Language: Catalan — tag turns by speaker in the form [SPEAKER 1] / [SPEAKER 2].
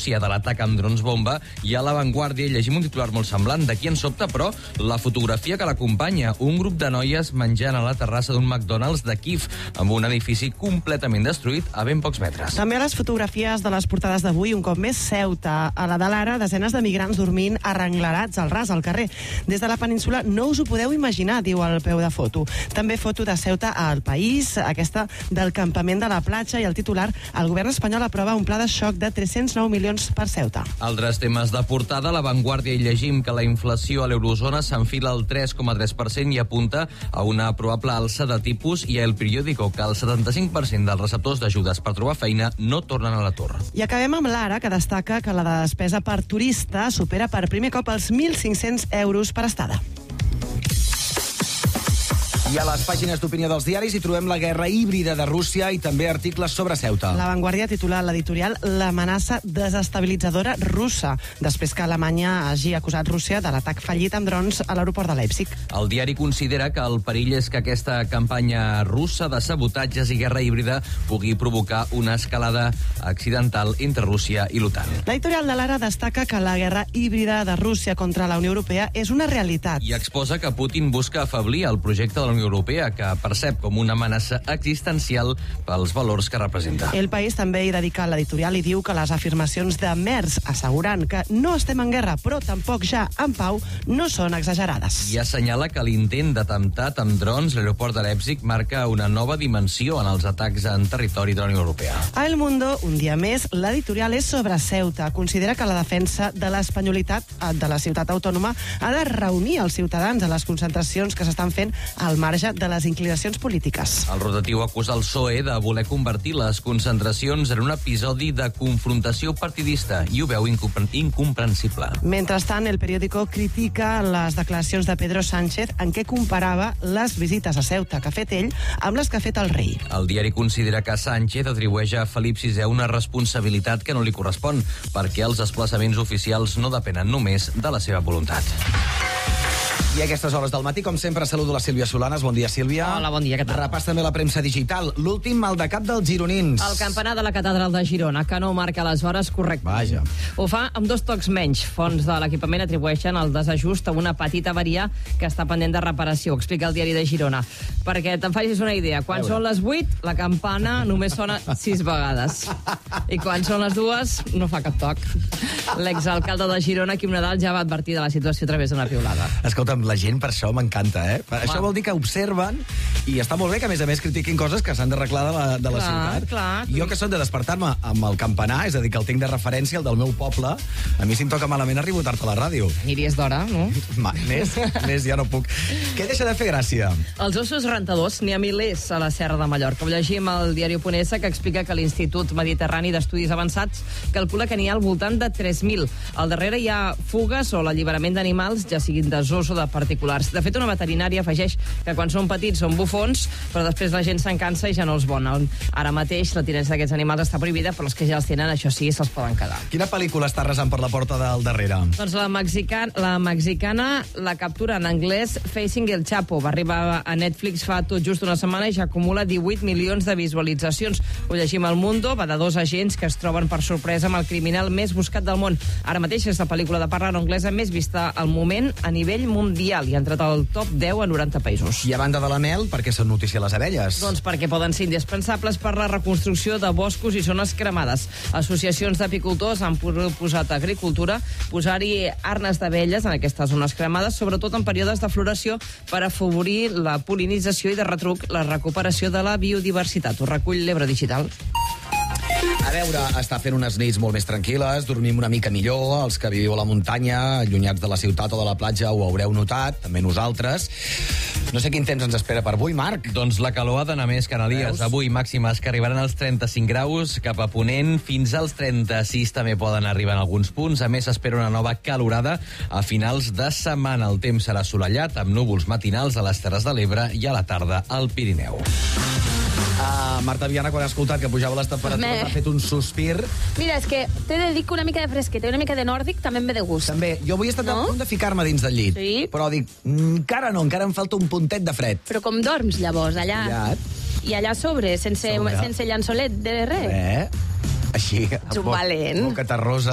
[SPEAKER 1] Rússia de l'atac amb drons bomba, i a La Vanguardia llegim un titular molt semblant. D'aquí en sobte, però, la fotografia que l'acompanya. Un grup de noies menjant a la terrassa d'un McDonald's de Kíev, amb un edifici completament destruït a ben pocs metres.
[SPEAKER 2] També a les fotografies de les portades d'avui, un cop més Ceuta. A la de l'Ara, desenes de migrants dormint arrenglerats al ras, al carrer. Des de la península no us ho podeu imaginar, diu al peu de foto. També foto de Ceuta al País, aquesta del campament de la platja, i el titular: el govern espanyol aprova un pla de xoc de 309 milions per Ceuta.
[SPEAKER 1] Altres temes de portada. A La Vanguardia hi llegim que la inflació a l'eurozona s'enfila al 3,3% i apunta a una probable alça de tipus, i a El Periódico que el 75% dels receptors d'ajudes per trobar feina no tornen a l'atur.
[SPEAKER 2] I acabem amb l'Ara, que destaca que la despesa per turista supera per primer cop els 1.500 euros per estada.
[SPEAKER 3] I a les pàgines d'opinió dels diaris hi trobem la guerra híbrida de Rússia i també articles sobre Ceuta.
[SPEAKER 2] La Vanguardia titula l'editorial l'amenaça desestabilitzadora russa, després que Alemanya hagi acusat Rússia de l'atac fallit amb drons a l'aeroport de Leipzig.
[SPEAKER 1] El diari considera que el perill és que aquesta campanya russa de sabotatges i guerra híbrida pugui provocar una escalada accidental entre Rússia i l'OTAN.
[SPEAKER 2] L'editorial de l'Ara destaca que la guerra híbrida de Rússia contra la Unió Europea és una realitat.
[SPEAKER 1] I exposa que Putin busca afeblir el projecte de la Unió Europea, que percep com una amenaça existencial pels valors que representa.
[SPEAKER 2] El País també hi dedica l'editorial i diu que les afirmacions de Merz assegurant que no estem en guerra però tampoc ja en pau no són exagerades.
[SPEAKER 1] I assenyala que l'intent d'atemptat amb drons a l'aeroport de Leipzig marca una nova dimensió en els atacs en territori de la Unió Europea.
[SPEAKER 2] A El Mundo, un dia més, l'editorial és sobre Ceuta. Considera que la defensa de l'espanyolitat de la ciutat autònoma ha de reunir els ciutadans a les concentracions que s'estan fent al marge de les inclinacions polítiques.
[SPEAKER 1] El rotatiu acusa el PSOE de voler convertir les concentracions en un episodi de confrontació partidista i ho veu incomprensible.
[SPEAKER 2] Mentrestant, El Periódico critica les declaracions de Pedro Sánchez en què comparava les visites a Ceuta que ha fet ell amb les que ha fet el rei.
[SPEAKER 1] El diari considera que Sánchez atribueix a Felip VI una responsabilitat que no li correspon, perquè els desplaçaments oficials no depenen només de la seva voluntat.
[SPEAKER 3] I a aquestes hores del matí, com sempre, saludo la Sílvia Solanes. Bon dia, Sílvia.
[SPEAKER 4] Hola, bon dia, què tal?
[SPEAKER 3] Repàs també la premsa digital. L'últim mal de cap dels gironins.
[SPEAKER 4] El campanar de la catedral de Girona, que no marca les hores correctes.
[SPEAKER 3] Vaja.
[SPEAKER 4] Ho fa amb 2 tocs menys. Fons de l'equipament atribueixen el desajust a una petita avaria que està pendent de reparació, explica el diari de Girona. Perquè te'n facis una idea, quan són les 8, la campana només sona 6 vegades. I quan són les 2, no fa cap toc. L'exalcalde de Girona, Quim Nadal, ja va advertir de la situació a través d'una piulada.
[SPEAKER 3] Escolta'm, la gent per això m'encanta, eh? Això vol dir que observen i està molt bé que, a més, critiquin coses que s'han d'arreglar de la ciutat.
[SPEAKER 4] Clar.
[SPEAKER 3] Jo, que soc de despertar-me amb el campanar, és a dir, que el tinc de referència, el del meu poble, a mi si em toca malament arribo tard a la ràdio.
[SPEAKER 4] Aniries d'hora, no?
[SPEAKER 3] Més ja no puc. Què deixa de fer gràcia?
[SPEAKER 4] Els ossos rentadors n'hi ha milers a la Serra de Mallorca. Ho llegim al diari Oponesa, que explica que l'Institut Mediterrani d'Estudis Avançats calcula que n'hi ha al voltant de 3.000. Al darrere hi ha fugues o l'alliberament d'animals, ja siguin de zoos o de particulars. De fet, una veterinària afegeix que quan són petits són bufons, però després la gent se'n cansa i ja no els volen. Ara mateix la tinença d'aquests animals està prohibida, però els que ja els tenen, això sí, se'ls poden quedar.
[SPEAKER 3] Quina pel·lícula està resant per la porta del darrere?
[SPEAKER 4] Doncs la mexicana la captura en anglès Facing el Chapo. Va arribar a Netflix fa tot just una setmana i ja acumula 18 milions de visualitzacions. Ho llegim al Mundo, va de 2 agents que es troben per sorpresa amb el criminal més buscat del món. Ara mateix és la pel·lícula de parla no anglesa més vista al moment a nivell mundial i ha entrat al top 10 a 90 països.
[SPEAKER 3] I a banda de la mel, per què són notícia les abelles?
[SPEAKER 4] Doncs perquè poden ser indispensables per la reconstrucció de boscos i zones cremades. Associacions d'apicultors han proposat a Agricultura posar-hi arnes d'abelles en aquestes zones cremades, sobretot en períodes de floració, per afavorir la pol·linització i de retruc la recuperació de la biodiversitat. Ho recull l'Ebre Digital.
[SPEAKER 3] A veure, està fent unes nits molt més tranquil·les, dormim una mica millor, els que viviu a la muntanya, allunyats de la ciutat o de la platja, ho haureu notat, també nosaltres. No sé quin temps ens espera per avui, Marc.
[SPEAKER 1] Doncs la calor ha d'anar més, Canalies. Avui màximes que arribaran als 35 graus, cap a Ponent, fins als 36 també poden arribar en alguns punts. A més, s'espera una nova calorada a finals de setmana. El temps serà assolellat, amb núvols matinals a les Terres de l'Ebre i a la tarda al Pirineu.
[SPEAKER 3] Marta Viana, quan ha escoltat que pujava les temperatures, ha fet un sospir.
[SPEAKER 5] Mira, és que t'he de dir que una mica de fresqueta i una mica de nòrdic també em ve de gust.
[SPEAKER 3] També, jo avui he estat a punt de ficar-me dins del llit.
[SPEAKER 5] Sí?
[SPEAKER 3] Però dic, encara no, encara em falta un puntet de fred.
[SPEAKER 5] Però com dorms, llavors, allà? I allà a sobre, sense llençolet de res?
[SPEAKER 3] Així.
[SPEAKER 5] Ets un valent.
[SPEAKER 3] Boca terrosa.